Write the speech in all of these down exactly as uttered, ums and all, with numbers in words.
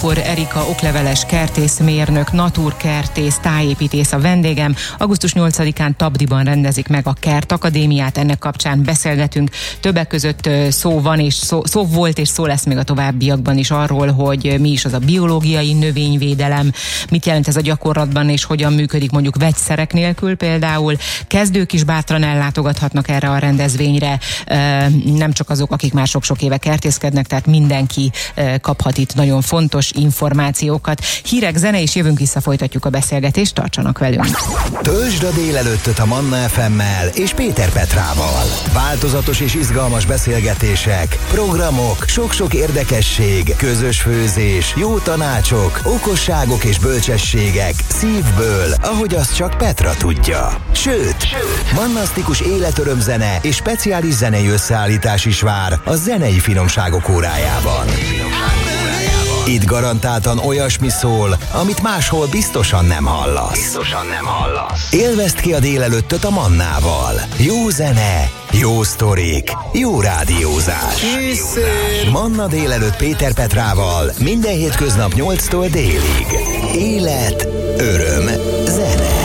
Topor Erika okleveles kertészmérnök, naturkertész, tájépítész a vendégem. augusztus nyolcadikán Tabdiban rendezik meg a Kertakadémiát, ennek kapcsán beszélgetünk. Többek között szó van és szó, szó volt és szó lesz még a továbbiakban is arról, hogy mi is az a biológiai növényvédelem, mit jelent ez a gyakorlatban és hogyan működik mondjuk vegyszerek nélkül például. Kezdők is bátran ellátogathatnak erre a rendezvényre, nem csak azok, akik már sok-sok éve kertészkednek, tehát mindenki kaphat itt nagyon fontos információkat. Hírek, zene, és jövünk vissza, folytatjuk a beszélgetést, tartsanak velünk. Töltsd a délelőttöt a Manna ef emmel és Péter Petrával. Változatos és izgalmas beszélgetések, programok, sok-sok érdekesség, közös főzés, jó tanácsok, okosságok és bölcsességek szívből, ahogy azt csak Petra tudja. Sőt, Sőt. mannasztikus életörömzene és speciális zenei összeállítás is vár a zenei finomságok órájában. Itt garantáltan olyasmi szól, amit máshol biztosan nem hallasz. Biztosan nem hallasz. Élvezd ki a délelőttöt a Mannával. Jó zene, jó sztorik, jó rádiózás. Készül. Manna délelőtt Péter Petrával minden hétköznap nyolctól délig. Élet, öröm, zene.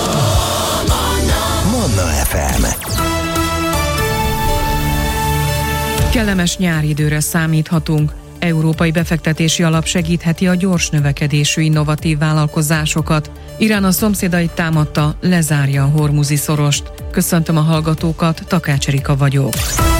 Manna ef em. Kellemes nyári időre számíthatunk. Európai Befektetési Alap segítheti a gyors növekedésű innovatív vállalkozásokat. Irán a szomszédait támadta, lezárja a hormuzi szorost. Köszöntöm a hallgatókat, Takács Erika vagyok.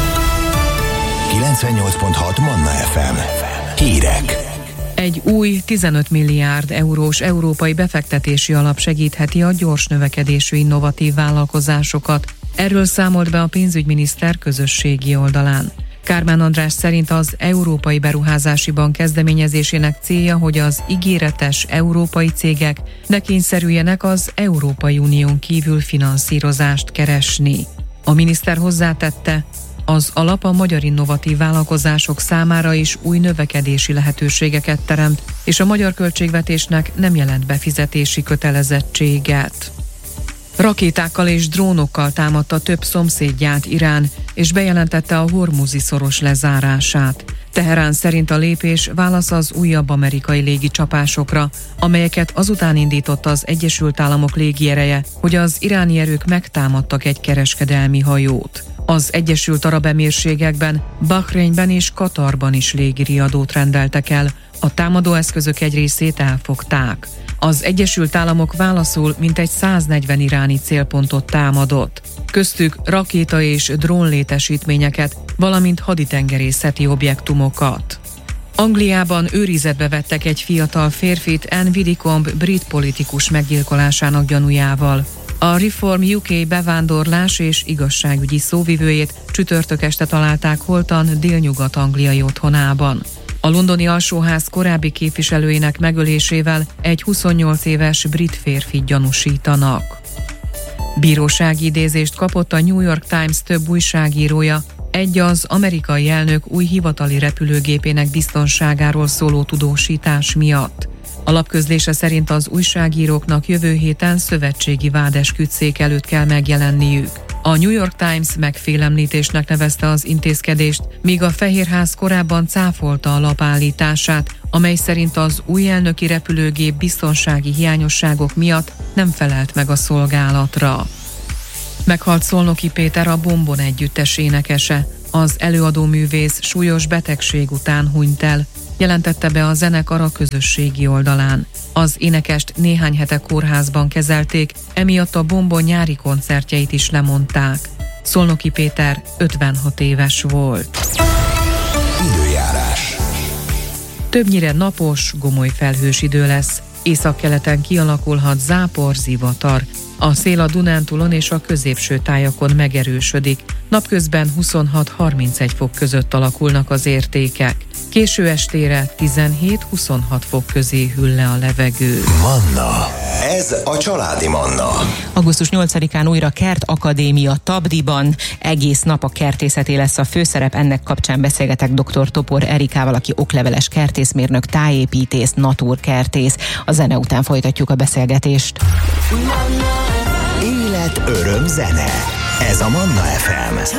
kilencvennyolc pont hat Manna ef em. Hírek. Egy új tizenöt milliárd eurós európai befektetési alap segítheti a gyors növekedésű innovatív vállalkozásokat. Erről számolt be a pénzügyminiszter közösségi oldalán. Kármán András szerint az Európai Beruházási Bank kezdeményezésének célja, hogy az ígéretes európai cégek ne kényszerüljenek az Európai Unión kívül finanszírozást keresni. A miniszter hozzátette, az alap a magyar innovatív vállalkozások számára is új növekedési lehetőségeket teremt, és a magyar költségvetésnek nem jelent befizetési kötelezettséget. Rakétákkal és drónokkal támadta több szomszédját Irán, és bejelentette a hormuzi szoros lezárását. Teherán szerint a lépés válasz az újabb amerikai légicsapásokra, amelyeket azután indított az Egyesült Államok légiereje, hogy az iráni erők megtámadtak egy kereskedelmi hajót. Az Egyesült Arab Emírségekben, Bahreinben és Katarban is légiriadót rendeltek el, a támadóeszközök egy részét elfogták. Az Egyesült Államok válaszul mintegy száznegyven iráni célpontot támadott, köztük rakéta és drónlétesítményeket, valamint haditengerészeti objektumokat. Angliában őrizetbe vettek egy fiatal férfit Anne Widdecombe brit politikus meggyilkolásának gyanújával. A Reform u ká bevándorlás és igazságügyi szóvivőjét csütörtök este találták holtan délnyugat-angliai otthonában. A londoni alsóház korábbi képviselőinek megölésével egy huszonnyolc éves brit férfit gyanúsítanak. Bírósági idézést kapott a New York Times több újságírója, egy az amerikai elnök új hivatali repülőgépének biztonságáról szóló tudósítás miatt. A lapközlése szerint az újságíróknak jövő héten szövetségi vádesküdtszék előtt kell megjelenniük. A New York Times megfélemlítésnek nevezte az intézkedést, míg a Fehérház korábban cáfolta a lap állítását, amely szerint az új elnöki repülőgép biztonsági hiányosságok miatt nem felelt meg a szolgálatra. Meghalt Szolnoki Péter, a Bombon együttes énekese. Az előadóművész súlyos betegség után hunyt el, jelentette be a zenekar a közösségi oldalán. Az énekest néhány hete kórházban kezelték, emiatt a Bombon nyári koncertjeit is lemondták. Szolnoki Péter ötvenhat éves volt. Időjárás. Többnyire napos, gomoly felhős idő lesz. Északkeleten kialakulhat zápor, zivatar. A szél a Dunántúlon és a középső tájakon megerősödik. Napközben huszonhat-harmincegy fok között alakulnak az értékek. Késő estére tizenhét-huszonhat fok közé hűl le a levegő. Manna. Ez a családi Manna. augusztus nyolcadikán újra Kertakadémia Tabdiban. Egész nap a kertészeté lesz a főszerep. Ennek kapcsán beszélgetek dr. Topor Erikával, aki okleveles kertészmérnök, tájépítész, naturkertész. A zene után folytatjuk a beszélgetést. Élet, öröm, zene. Ez a Manna ef em.